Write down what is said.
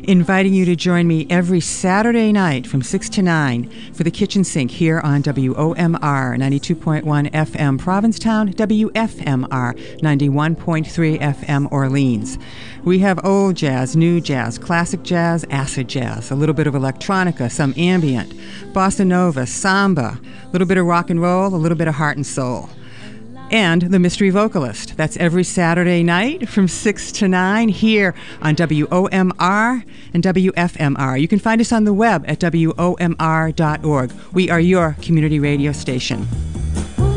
inviting you to join me every Saturday night from 6 to 9 for the Kitchen Sink here on WOMR 92.1 FM Provincetown, WFMR 91.3 FM Orleans. We have old jazz, new jazz, classic jazz, acid jazz, a little bit of electronica, some ambient, bossa nova, samba, a little bit of rock and roll, a little bit of heart and soul. And the Mystery Vocalist. That's every Saturday night from 6 to 9 here on WOMR and WFMR. You can find us on the web at WOMR.org. We are your community radio station.